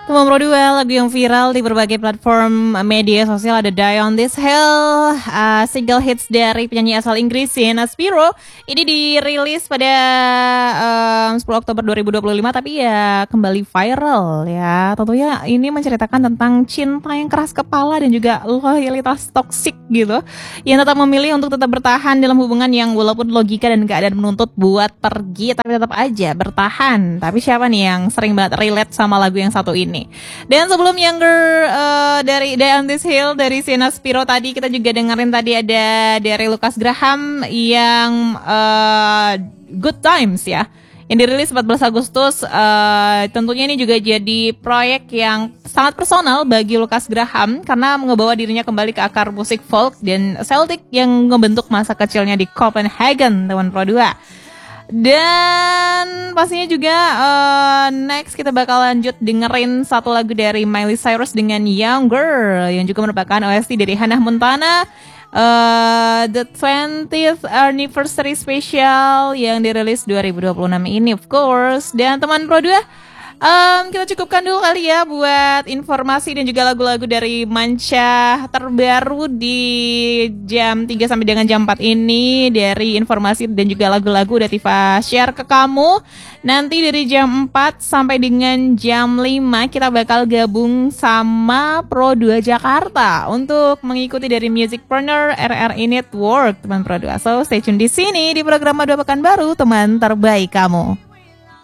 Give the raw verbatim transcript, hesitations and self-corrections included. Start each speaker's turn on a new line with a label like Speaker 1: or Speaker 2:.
Speaker 1: Teman Pro dua, lagu yang viral di berbagai platform media sosial ada Die on This Hill, uh, single hits dari penyanyi asal Inggris Sienna Spiro. Ini dirilis pada um, sepuluh Oktober dua ribu dua puluh lima, tapi ya kembali viral ya. Tentunya ini menceritakan tentang cinta yang keras kepala dan juga loyalitas toksik gitu, yang tetap memilih untuk tetap bertahan dalam hubungan yang walaupun logika dan keadaan menuntut buat pergi, tapi tetap aja bertahan. Tapi siapa nih yang sering banget relate sama lagu yang satu ini? Dan sebelum Younger uh, dari Die on This Hill dari Sienna Spiro tadi, kita juga dengerin tadi ada dari Lukas Graham yang uh, Good Times ya, yang dirilis empat belas Agustus. Uh, tentunya ini juga jadi proyek yang sangat personal bagi Lukas Graham karena mengebawa dirinya kembali ke akar musik folk dan Celtic yang ngebentuk masa kecilnya di Copenhagen, teman Pro dua. Dan pastinya juga uh, next kita bakal lanjut dengerin satu lagu dari Miley Cyrus dengan Younger, yang juga merupakan O S T dari Hannah Montana, uh, The twentieth Anniversary Special yang dirilis dua ribu dua puluh enam ini of course. Dan teman Pro dua, Um, kita cukupkan dulu kali ya buat informasi dan juga lagu-lagu dari Manca terbaru di jam tiga sampai dengan jam empat ini. Dari informasi dan juga lagu-lagu udah Tifa share ke kamu. Nanti dari jam empat sampai dengan jam lima kita bakal gabung sama Pro dua Jakarta untuk mengikuti dari Musicpreneur R R I Network, teman Pro dua. So stay tune di sini di program Dua Pekan Baru, teman terbaik kamu.